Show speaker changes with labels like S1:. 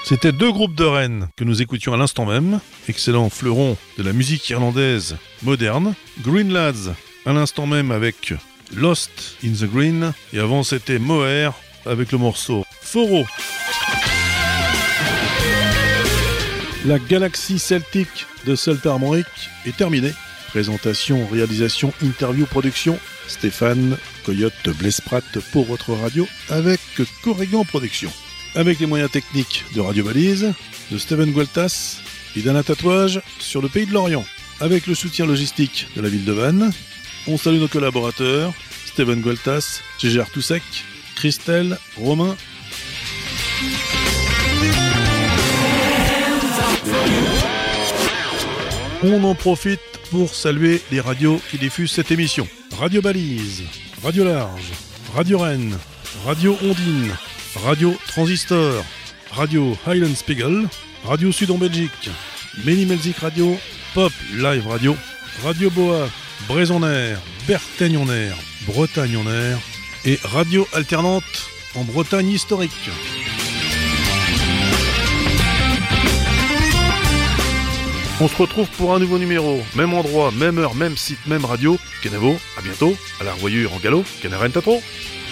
S1: C'était deux groupes de Rennes que nous écoutions à l'instant même, excellents fleurons de la musique irlandaise moderne. Green Lads, à l'instant même avec Lost in the Green, et avant c'était Moher avec le morceau Foro. La galaxie celtique de Sultan Armoric est terminée. Présentation, réalisation, interview, production, Stéphane Coyote Blesprat pour votre radio avec Corrigan Production. Avec les moyens techniques de Radio Balise, de Steven Gualtas et d'Anna Tatouage sur le pays de l'Orient. Avec le soutien logistique de la ville de Vannes, on salue nos collaborateurs, Steven Gualtas, Gégé Artousek, Christelle, Romain. On en profite pour saluer les radios qui diffusent cette émission. Radio Balise, Radio Large, Radio Rennes, Radio Ondine, Radio Transistor, Radio Highland Spiegel, Radio Sud en Belgique, Ménimelzik Radio, Pop Live Radio, Radio Boa, Bréson-Air, Bertaigne-en-Air, Bretagne-en-Air et Radio Alternante en Bretagne historique. On se retrouve pour un nouveau numéro, même endroit, même heure, même site, même radio. Kenavo, à bientôt, à la revoyure en galop, Canaren Tatro.